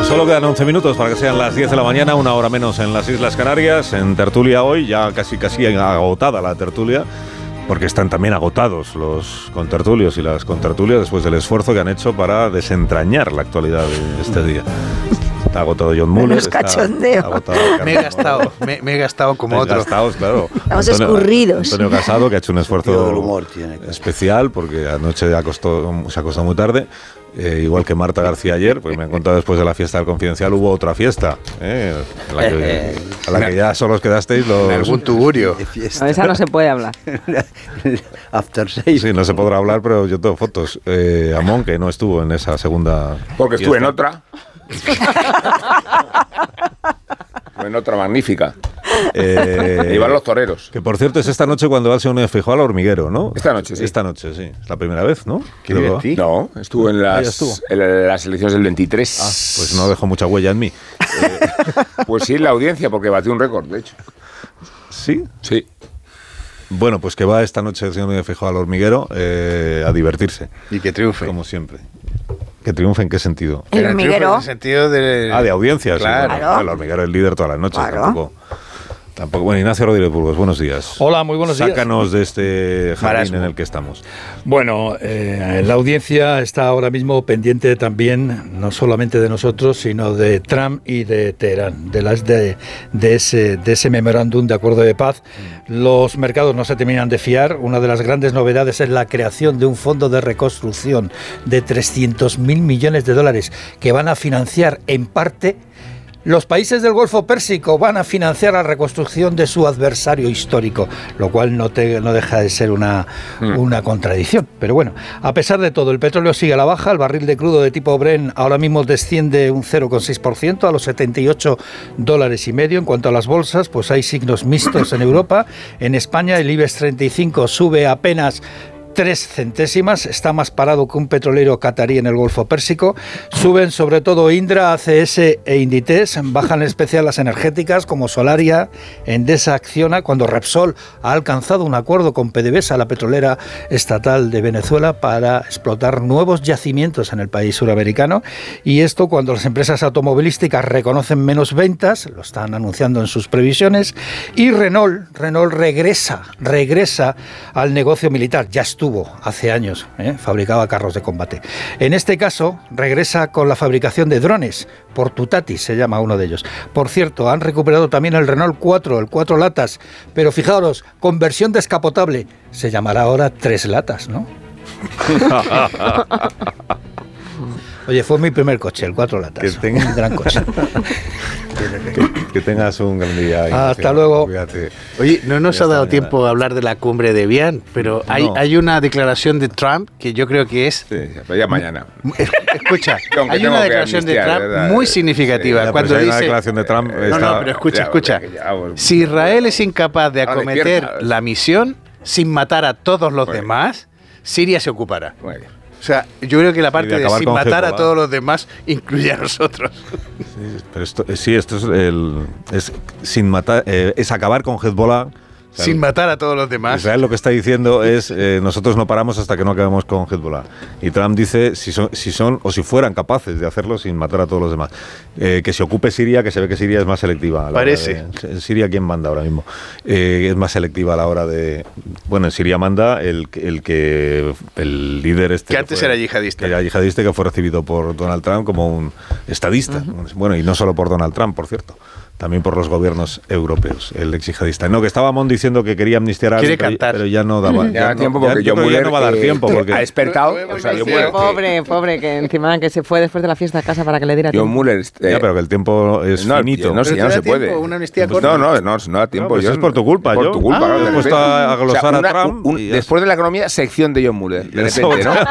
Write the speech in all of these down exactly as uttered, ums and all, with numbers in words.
Solo quedan once minutos para que sean las diez de la mañana, una hora menos en las Islas Canarias. En tertulia hoy, ya casi casi agotada la tertulia, porque están también agotados los contertulios y las contertulias después del esfuerzo que han hecho para desentrañar la actualidad de este día. Está agotado John Muller. Está agotado me he gastado, me, me he gastado como me he otro. Gastados, claro. Estamos Antonio, escurridos. Antonio Casado, que ha hecho un esfuerzo humor tiene, especial, porque anoche acostó, se acostó muy tarde. Eh, igual que Marta García ayer, porque me han contado después de la fiesta del Confidencial hubo otra fiesta, eh, a, la que, a la que ya solos quedasteis los... Algún tugurio. A esa no se puede hablar. After seis. Sí, no se podrá hablar, pero yo tengo fotos. Eh, Amón, que no estuvo en esa segunda... Porque fiesta. estuve en otra. Estuve en otra magnífica. Eh, Iban los toreros. Que por cierto es esta noche cuando va el señor Feijóo al hormiguero, ¿no? Esta noche, sí. Esta noche, sí. Es la primera vez, ¿no? Qué Creo que va. divertido. No, estuvo en Ah, ya las, estuvo. en las elecciones del veintitrés. Ah, pues no dejó mucha huella en mí. Eh, pues sí, en la audiencia, porque batió un récord, de hecho. ¿Sí? Sí. Bueno, pues que va esta noche el señor Feijóo al hormiguero eh, a divertirse, Y que triunfe. como siempre. ¿Que triunfe en qué sentido? El Era triunfe hormiguero. En el sentido de... Ah, de audiencias. Claro. Sí, bueno, el hormiguero es el líder todas las noches. Claro. Tampoco, tampoco. Bueno, Ignacio Rodríguez Burgos, buenos días. Hola, muy buenos días. Sácanos de este jardín Marasmo. en el que estamos. Bueno, eh, la audiencia está ahora mismo pendiente también, no solamente de nosotros, sino de Trump y de Teherán, de, las de, de ese, de ese memorándum de acuerdo de paz. Los mercados no se terminan de fiar. Una de las grandes novedades es la creación de un fondo de reconstrucción de trescientos mil millones de dólares que van a financiar en parte. Los países del Golfo Pérsico van a financiar la reconstrucción de su adversario histórico, lo cual no, te, no deja de ser una, mm. una contradicción. Pero bueno, a pesar de todo, el petróleo sigue a la baja. El barril de crudo de tipo Brent ahora mismo desciende un cero coma seis por ciento a los setenta y ocho dólares y medio. En cuanto a las bolsas, pues hay signos mixtos en Europa. En España el IBEX treinta y cinco sube apenas tres centésimas, está más parado que un petrolero catarí en el Golfo Pérsico. Suben sobre todo Indra, A C S e Inditex, bajan en especial las energéticas como Solaria, Endesa, Acciona, cuando Repsol ha alcanzado un acuerdo con PDVSA, la petrolera estatal de Venezuela, para explotar nuevos yacimientos en el país suramericano. Y esto cuando las empresas automovilísticas reconocen menos ventas, lo están anunciando en sus previsiones, y Renault, Renault regresa, regresa al negocio militar, ya estuvo hace años, ¿eh? fabricaba carros de combate. En este caso, regresa con la fabricación de drones, Portutatis se llama uno de ellos. Por cierto, han recuperado también el Renault cuatro, el cuatro latas, pero fijaros, con versión descapotable, se llamará ahora tres latas, ¿no? Oye, fue mi primer coche, el cuatro latas. Que tenga... Un gran coche. que, que tengas un gran día. Hasta Ignacio. Luego. Cuídate. Oye, no nos Ya ha dado está, tiempo de hablar de la cumbre de Evian, pero hay, no. hay una declaración de Trump que yo creo que es... Sí, pero ya mañana. Escucha, Aunque hay tengo una que declaración de amnistiar, Trump ¿verdad? muy significativa. Ya, cuando pero si hay dice... una declaración de Trump... No, está... no, pero escucha, Ya, escucha. ya, ya, ya, Si Israel es incapaz de Ahora acometer despierta. la misión sin matar a todos los Bueno. demás, Siria se ocupará. Bueno. O sea, yo creo que la parte de de, acabar sin con matar a Hezbollah. todos los demás incluye a nosotros. Sí, pero esto, sí, esto es el... Es, sin matar, eh, es acabar con Hezbollah. O sea, Sin matar a todos los demás. Israel lo que está diciendo es eh, nosotros no paramos hasta que no acabemos con Hezbollah. Y Trump dice si son, si son o si fueran capaces de hacerlo sin matar a todos los demás. Eh, que se ocupe Siria, que se ve que Siria es más selectiva. a la Parece. hora de- Siria, ¿quién manda ahora mismo? Eh, es más selectiva a la hora de... Bueno, en Siria manda el, el que... El líder este... Que antes fue- era yihadista. Que era yihadista, que fue recibido por Donald Trump como un estadista. Uh-huh. Bueno, y no solo por Donald Trump, por cierto. También por los gobiernos europeos, el ex yihadista. No, que estaba Mon diciendo que quería amnistiar a Quiere alguien, cantar. pero ya no daba Ya da no- tiempo ya- porque yo John creo que ya Muller no va a dar eh, tiempo porque ha despertado. O sea, John Sí, Muller, pobre, pobre, que encima que se fue después de la fiesta a casa para que le diera John tiempo. Muller eh, ya, pero que el tiempo es no, finito. no sé, ya no se puede. Una amnistía Pues corta. no, no, no, no da tiempo. No, pues John. es por tu culpa, Por yo. tu culpa, Ah, claro, de he puesto repente. a glosar a una- Trump un- y ya después de la economía, sección de John Muller. De Eso, repente, ¿no?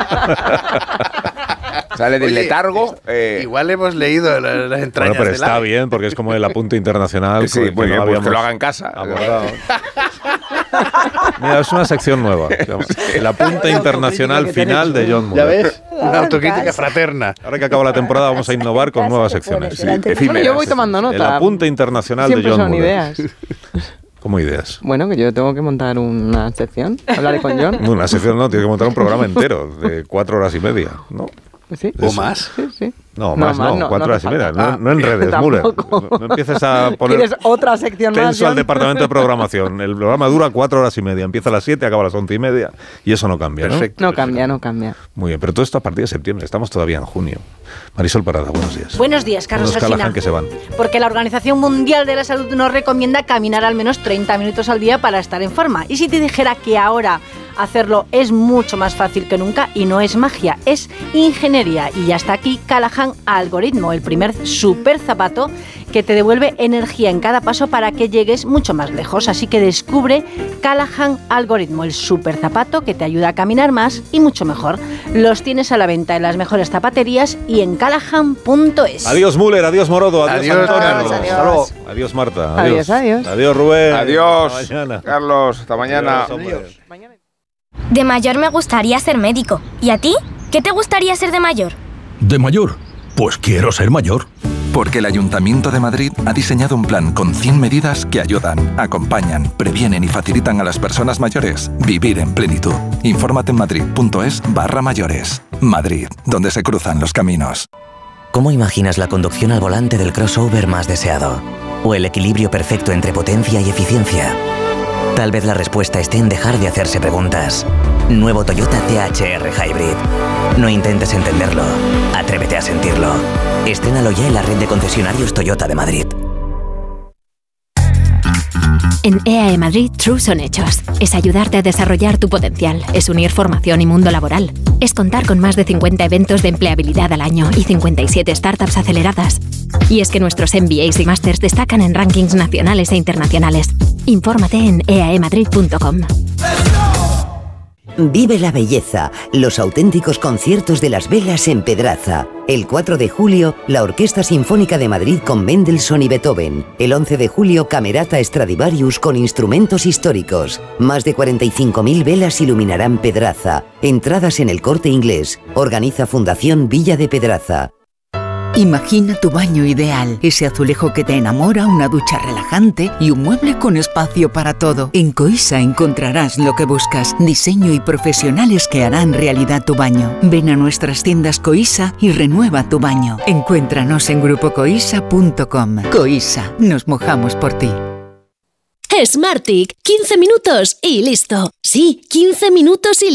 Sale del Oye, letargo. eh, Igual hemos leído la- las Bueno, entrañas pero del está ave. bien, porque es como el apunte internacional. Sí, que muy no bien, pues habíamos que lo haga en casa. abordado. Mira, es una sección nueva. se llama El apunte internacional final de John ¿Ya Muller. ves? Una autocrítica fraterna. Ahora que acaba la temporada vamos a innovar con nuevas secciones. sí, Bueno, efímeras. yo voy tomando El nota. apunte internacional Siempre de John son Muller. ideas. ¿Cómo ideas? Bueno, que yo tengo que montar una sección. Hablaré con John. Una sección no, tiene que montar un programa entero de cuatro horas y media, ¿no? Pues sí. ¿O más? Sí, sí. No, más no, más no, cuatro no horas y hace media. falta. No, no enredes, Müller. No, no empieces a poner ¿Quieres otra sección más, tenso al John? departamento de programación. El programa dura cuatro horas y media. Empieza a las siete, acaba a las once y media. Y eso no cambia, ¿no? Perfecto. No cambia, no cambia. Muy bien, pero todo esto a partir de septiembre. Estamos todavía en junio. Marisol Parada, buenos días. Buenos días, Carlos Unos Alsina. Callahan que se van. Porque la Organización Mundial de la Salud nos recomienda caminar al menos treinta minutos al día para estar en forma. Y si te dijera que ahora hacerlo es mucho más fácil que nunca, y no es magia, es ingeniería. Y ya está aquí Callahan Algoritmo, el primer super zapato que te devuelve energía en cada paso para que llegues mucho más lejos. Así que descubre Callahan Algoritmo, el super zapato que te ayuda a caminar más y mucho mejor. Los tienes a la venta en las mejores zapaterías y en callahan punto es. Adiós Müller, adiós Morodo, adiós, Adiós, Antonio. Carlos. Adiós. Hasta luego. Adiós Marta. Adiós, adiós. Adiós Rubén. Adiós, Hasta mañana. Carlos. Hasta mañana. Adiós, hombre. De mayor me gustaría ser médico. ¿Y a ti? ¿Qué te gustaría ser de mayor? ¿De mayor? Pues quiero ser mayor. Porque el Ayuntamiento de Madrid ha diseñado un plan con cien medidas que ayudan, acompañan, previenen y facilitan a las personas mayores vivir en plenitud. Infórmate en madrid.es barra mayores. Madrid, donde se cruzan los caminos. ¿Cómo imaginas la conducción al volante del crossover más deseado? ¿O el equilibrio perfecto entre potencia y eficiencia? Tal vez la respuesta esté en dejar de hacerse preguntas. Nuevo Toyota C H R Hybrid. No intentes entenderlo, atrévete a sentirlo. Estrénalo ya en la red de concesionarios Toyota de Madrid. En E A E Madrid, True son hechos. Es ayudarte a desarrollar tu potencial. Es unir formación y mundo laboral. Es contar con más de cincuenta eventos de empleabilidad al año y cincuenta y siete startups aceleradas. Y es que nuestros M B As y Masters destacan en rankings nacionales e internacionales. Infórmate en e a e madrid punto com. Vive la belleza, los auténticos conciertos de las velas en Pedraza. El cuatro de julio, la Orquesta Sinfónica de Madrid con Mendelssohn y Beethoven. El once de julio, Camerata Stradivarius con instrumentos históricos. Más de cuarenta y cinco mil velas iluminarán Pedraza. Entradas en El Corte Inglés. Organiza Fundación Villa de Pedraza. Imagina tu baño ideal, ese azulejo que te enamora, una ducha relajante y un mueble con espacio para todo. En Coisa encontrarás lo que buscas, diseño y profesionales que harán realidad tu baño. Ven a nuestras tiendas Coisa y renueva tu baño. Encuéntranos en grupo coisa punto com. Coisa, nos mojamos por ti. Smartick, quince minutos y listo. Sí, quince minutos y listo.